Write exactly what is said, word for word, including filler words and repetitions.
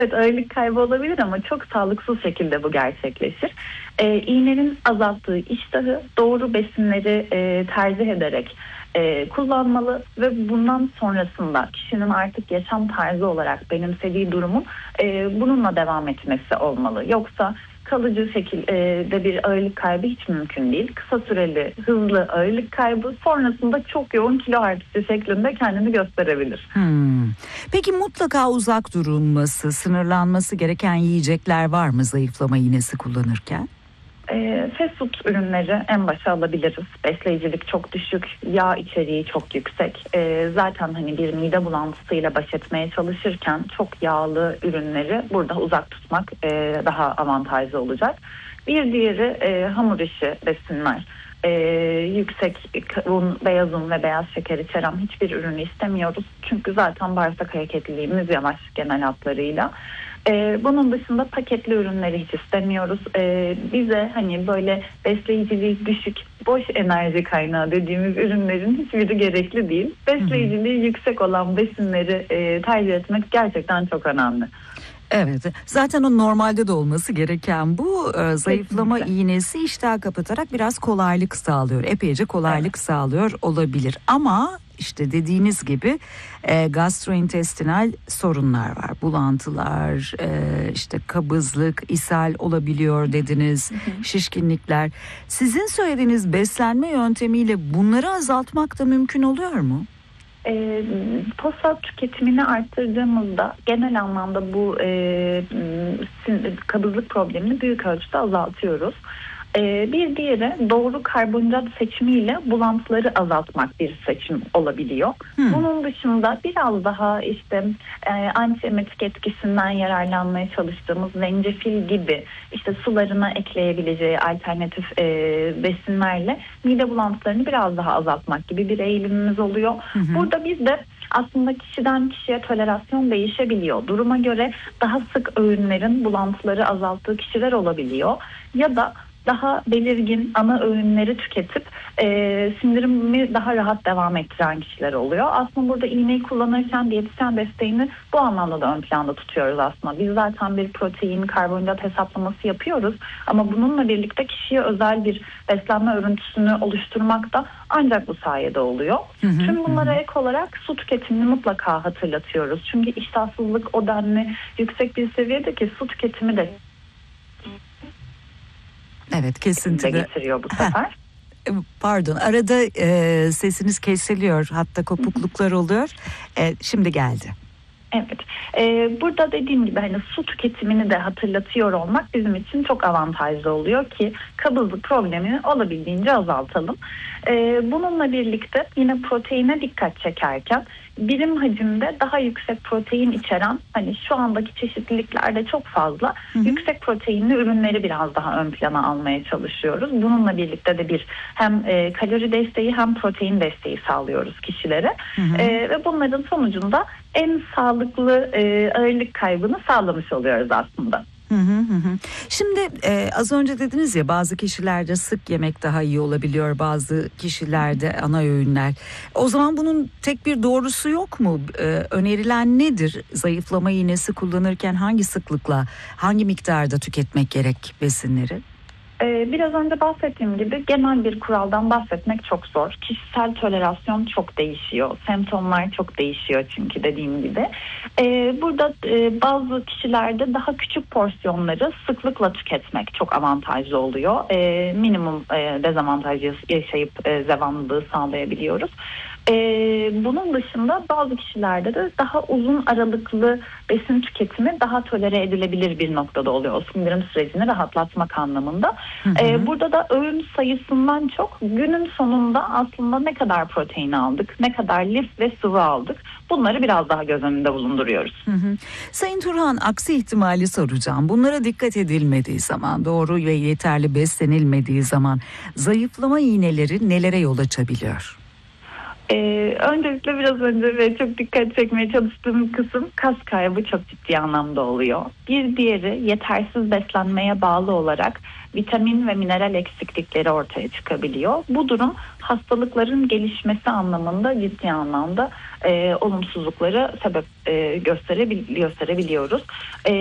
Evet, ağırlık kaybı olabilir ama çok sağlıksız şekilde bu gerçekleşir. Ee, iğnenin azalttığı iştahı doğru besinleri e, tercih ederek e, kullanmalı ve bundan sonrasında kişinin artık yaşam tarzı olarak benimsediği durumun e, bununla devam etmesi olmalı. Yoksa kalıcı şekilde bir ağırlık kaybı hiç mümkün değil. Kısa süreli hızlı ağırlık kaybı sonrasında çok yoğun kilo artışı şeklinde kendini gösterebilir. Hmm. Peki mutlaka uzak durulması, sınırlanması gereken yiyecekler var mı zayıflama iğnesi kullanırken? E, fast food ürünleri en başa alabiliriz. Besleyicilik çok düşük, yağ içeriği çok yüksek. E, zaten hani bir mide bulantısıyla baş etmeye çalışırken çok yağlı ürünleri burada uzak tutmak e, daha avantajlı olacak. Bir diğeri e, hamur işi besinler. Ee, yüksek un, beyaz un ve beyaz şeker içeren hiçbir ürünü istemiyoruz. Çünkü zaten bağırsak hareketliliğimiz yavaş genel hatlarıyla. Ee, bunun dışında paketli ürünleri hiç istemiyoruz. Ee, bize hani böyle besleyiciliği düşük, boş enerji kaynağı dediğimiz ürünlerin hiçbiri gerekli değil. Besleyiciliği hı hı. yüksek olan besinleri e, tercih etmek gerçekten çok önemli. Evet, zaten o normalde de olması gereken bu e, zayıflama Kesinlikle. iğnesi iştah kapatarak biraz kolaylık sağlıyor. Epeyce kolaylık evet. sağlıyor olabilir ama işte dediğiniz gibi e, gastrointestinal sorunlar var. Bulantılar, e, işte kabızlık, ishal olabiliyor dediniz, hı hı. şişkinlikler. Sizin söylediğiniz beslenme yöntemiyle bunları azaltmak da mümkün oluyor mu? E, fosfat tüketimini arttırdığımızda genel anlamda bu e, kabızlık problemini büyük ölçüde azaltıyoruz. E, bir diğeri doğru karbonhidrat seçimiyle bulantıları azaltmak bir seçim olabiliyor. Hmm. Bunun dışında biraz daha işte e, antiemiyetik etkisinden yararlanmaya çalıştığımız zencefil gibi işte sularına ekleyebileceği alternatif e, besinlerle mide bulantılarını biraz daha azaltmak gibi bir eğilimimiz oluyor. Hı hı. Burada biz de aslında kişiden kişiye tolerasyon değişebiliyor. Duruma göre daha sık öğünlerin bulantıları azalttığı kişiler olabiliyor. Ya da daha belirgin ana öğünleri tüketip e, sindirimi daha rahat devam ettiren kişiler oluyor. Aslında burada iğneyi kullanırken diyetisyen desteğini bu anlamda da ön planda tutuyoruz aslında. Biz zaten bir protein, karbonhidrat hesaplaması yapıyoruz ama bununla birlikte kişiye özel bir beslenme örüntüsünü oluşturmak da ancak bu sayede oluyor. Hı hı, Tüm bunlara hı. ek olarak su tüketimini mutlaka hatırlatıyoruz. Çünkü iştahsızlık o denli yüksek bir seviyede ki su tüketimi de Evet, kesintili getiriyor bu sefer. Pardon, arada e, sesiniz kesiliyor, hatta kopukluklar oluyor. E, şimdi geldi. Evet. Ee, burada dediğim gibi hani su tüketimini de hatırlatıyor olmak bizim için çok avantajlı oluyor ki kabızlık problemini olabildiğince azaltalım. Ee, bununla birlikte yine proteine dikkat çekerken birim hacimde daha yüksek protein içeren hani şu andaki çeşitliliklerde çok fazla hı hı. yüksek proteinli ürünleri biraz daha ön plana almaya çalışıyoruz. Bununla birlikte de bir hem e, kalori desteği hem protein desteği sağlıyoruz kişilere hı hı. E, ve bunların sonucunda en sağlıklı e, ağırlık kaybını sağlamış oluyoruz aslında. Hı hı hı. Şimdi e, az önce dediniz ya bazı kişilerde sık yemek daha iyi olabiliyor, bazı kişilerde ana öğünler. O zaman bunun tek bir doğrusu yok mu? E, önerilen nedir? Zayıflama iğnesi kullanırken hangi sıklıkla, hangi miktarda tüketmek gerek besinleri? Biraz önce bahsettiğim gibi genel bir kuraldan bahsetmek çok zor. Kişisel tolerasyon çok değişiyor. Semptomlar çok değişiyor çünkü dediğim gibi. Burada bazı kişilerde daha küçük porsiyonları sıklıkla tüketmek çok avantajlı oluyor. Minimum dezavantaj yaşayıp devamlılığı sağlayabiliyoruz. Ee, bunun dışında bazı kişilerde de daha uzun aralıklı besin tüketimi daha tolere edilebilir bir noktada oluyor. O sindirim sürecini rahatlatmak anlamında. Hı hı. Ee, burada da öğün sayısından çok günün sonunda aslında ne kadar protein aldık, ne kadar lif ve sıvı aldık, bunları biraz daha göz önünde bulunduruyoruz. Hı hı. Sayın Turhan, aksi ihtimali soracağım. Bunlara dikkat edilmediği zaman, doğru ve yeterli beslenilmediği zaman zayıflama iğneleri nelere yol açabiliyor? Ee, öncelikle biraz önce ve çok dikkat çekmeye çalıştığım kısım kas kaybı çok ciddi anlamda oluyor. Bir diğeri yetersiz beslenmeye bağlı olarak vitamin ve mineral eksiklikleri ortaya çıkabiliyor. Bu durum hastalıkların gelişmesi anlamında ciddi anlamda e, olumsuzluklara sebep e, gösterebil- gösterebiliyoruz. E,